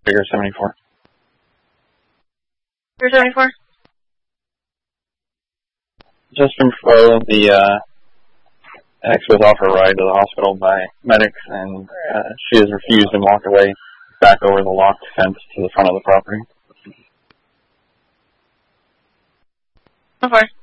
Figure 74. Figure 74? Just info, the ex was offered a ride to the hospital by medics, and she has refused and walked away back over the locked fence to the front of the property. So far.